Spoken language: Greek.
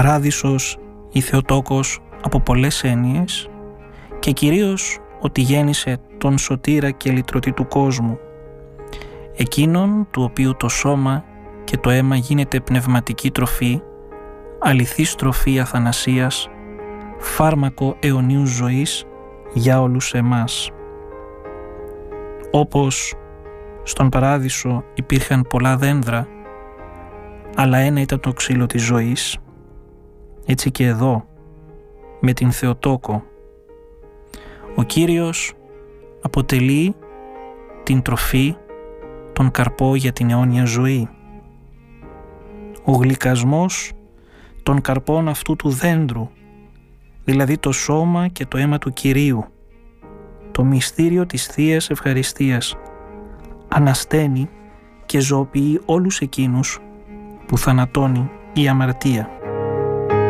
Παράδεισος ή Θεοτόκος από πολλές έννοιες και κυρίως ότι γέννησε τον σωτήρα και λυτρωτή του κόσμου, εκείνον του οποίου το σώμα και το αίμα γίνεται πνευματική τροφή, αληθής τροφή αθανασίας, φάρμακο αιωνίου ζωής για όλους εμάς. Όπως στον Παράδεισο υπήρχαν πολλά δένδρα, αλλά ένα ήταν το ξύλο της ζωής, έτσι και εδώ, με την Θεοτόκο, ο Κύριος αποτελεί την τροφή, τον καρπό για την αιώνια ζωή. Ο γλυκασμός των καρπών αυτού του δέντρου, δηλαδή το σώμα και το αίμα του Κυρίου, το μυστήριο της Θείας Ευχαριστίας, ανασταίνει και ζωοποιεί όλους εκείνους που θανατώνει η αμαρτία.